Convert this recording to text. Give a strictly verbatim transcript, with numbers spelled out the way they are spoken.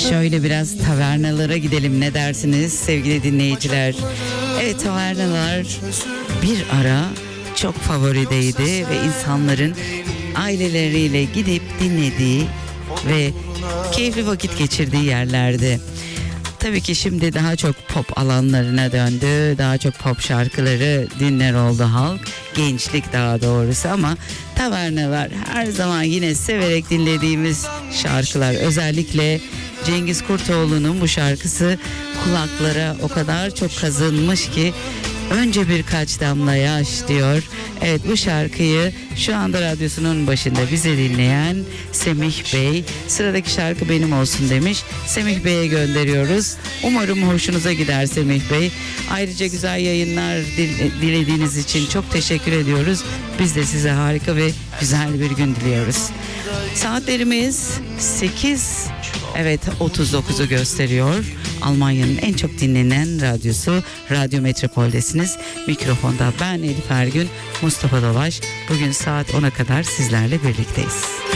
Şöyle biraz tavernalara gidelim, ne dersiniz sevgili dinleyiciler? Evet, tavernalar bir ara çok favorideydi ve insanların aileleriyle gidip dinlediği ve keyifli vakit geçirdiği yerlerdi. Tabii ki şimdi daha çok pop alanlarına döndü. Daha çok pop şarkıları dinler oldu halk. Gençlik daha doğrusu, ama tavernalar her zaman yine severek dinlediğimiz şarkılar. Özellikle Cengiz Kurtoğlu'nun bu şarkısı kulaklara o kadar çok kazınmış ki, önce birkaç damla yaş diyor. Evet, bu şarkıyı şu anda radyosunun başında bizi dinleyen Semih Bey, sıradaki şarkı benim olsun demiş. Semih Bey'e gönderiyoruz. Umarım hoşunuza gider Semih Bey. Ayrıca güzel yayınlar dilediğiniz için çok teşekkür ediyoruz. Biz de size harika ve güzel bir gün diliyoruz. Saatlerimiz sekiz, evet otuz dokuzu gösteriyor. Almanya'nın en çok dinlenen radyosu Radyo Metropol'desiniz. Mikrofonda ben Elif Ergün, Mustafa Dolaş. Bugün saat ona kadar sizlerle birlikteyiz.